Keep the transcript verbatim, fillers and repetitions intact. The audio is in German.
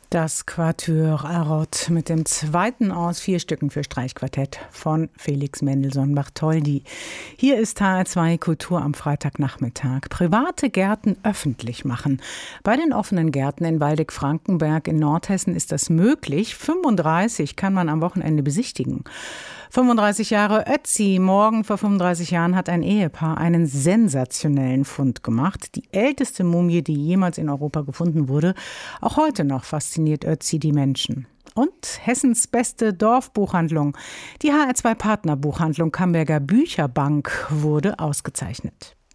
Das Quatuor Arot mit dem zweiten aus vier Stücken für Streichquartett von Felix Mendelssohn Bartholdy. Hier ist H R zwei Kultur am Freitagnachmittag. Private Gärten öffentlich machen. Bei den offenen Gärten in Waldeck-Frankenberg in Nordhessen ist das möglich. fünfunddreißig kann man am Wochenende besichtigen. fünfunddreißig Jahre Ötzi. Morgen vor fünfunddreißig Jahren hat ein Ehepaar einen sensationellen Fund gemacht. Die älteste Mumie, die jemals in Europa gefunden wurde. Auch heute noch fasziniert Ötzi die Menschen. Und Hessens beste Dorfbuchhandlung. Die H R zwei Partnerbuchhandlung Camberger Bücherbank wurde ausgezeichnet.